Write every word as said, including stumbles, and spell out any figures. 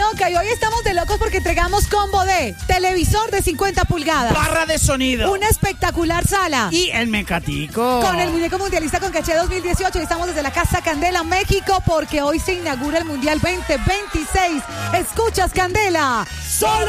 loca y hoy estamos de locos porque entregamos combo de televisor de cincuenta pulgadas, barra de sonido, una espectacular sala y el mecatico con el muñeco mundialista con caché dos mil dieciocho. Y estamos desde la Casa Candela, México, porque hoy se inaugura el Mundial veinte veintiséis. Escuchas Candela, solo